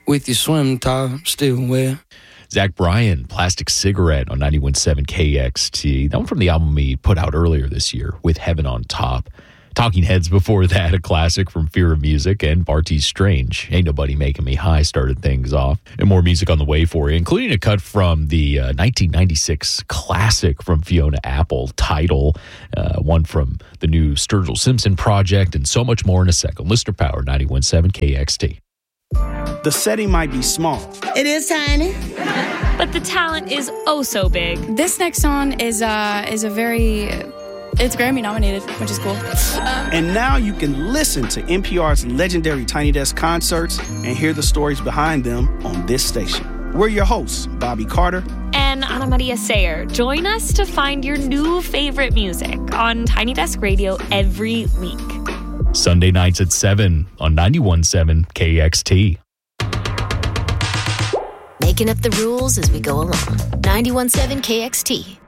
with your swim top still wet. Zach Bryan, Plastic Cigarette on 91.7 KXT. That one from the album he put out earlier this year, With Heaven on Top. Talking Heads before that, a classic from Fear of Music, and Bartees Strange, Ain't Nobody Making Me High, started things off. And more music on the way for you, including a cut from the 1996 classic from Fiona Apple, Tidal, one from the new Sturgill Simpson project, and so much more in a second. Listener Power, 91.7 KXT. The setting might be small. It is tiny. But the talent is oh so big. This next song is it's Grammy nominated, which is cool. And now you can listen to NPR's legendary Tiny Desk concerts and hear the stories behind them on this station. We're your hosts, Bobby Carter and Ana Maria Sayer. Join us to find your new favorite music on Tiny Desk Radio every week. Sunday nights at 7 on 91.7 KXT. Making up the rules as we go along. 91.7 KXT.